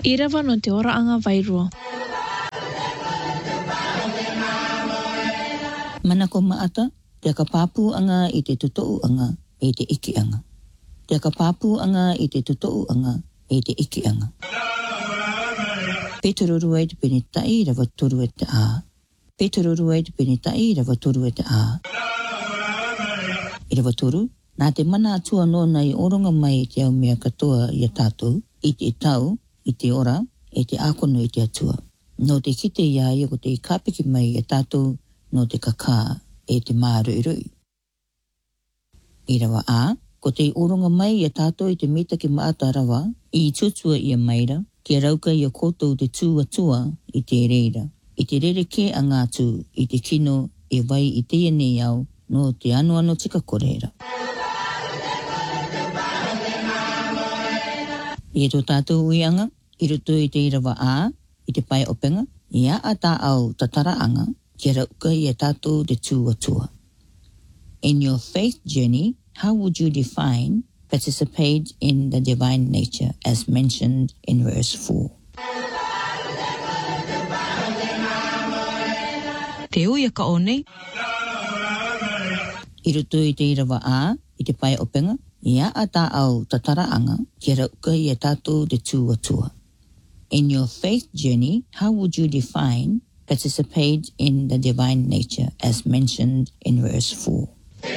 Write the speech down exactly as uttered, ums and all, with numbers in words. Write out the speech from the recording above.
Irawa no te ora anga vairua. Mana ko maata, te ka papu anga i te tutou anga e te iki anga. Te ka papu anga i te tutou anga e te iki anga. Petororua i te penitai rawa toru e te a. Petororua i te penitai rawa toru e te a. I rawa toru, nā te mana atua no nei oronga mai te au mea katoa i a tātou, i te tau, i te ora, e te ākono i te atua. No te kite ia i ko te kāpiki mai i a tātou, no te kakā e te mārui-rui. I rawa a, ko te oronga mai i a tātou i te mita ki maata rawa, i tutua i a maira, kia rauka i a koutou te tūatua i te reira. I te rere ke a ngātu i te kino e vai i te nei au no te ano ano tika korera. I tō tātou uianga, i rutu i te irawa a, i te pai openga, i a a tā au tatara anga, kia rauka i a tātou te tūatua. In your faith journey, how would you define participate in the divine nature as mentioned in verse four? Te uia ka o nei. I rutu i te irawa a, i te pai openga, i a a tā au tatara anga, kia rauka i a tātou te tūatua. In your faith journey, how would you define participate in the divine nature as mentioned in verse four?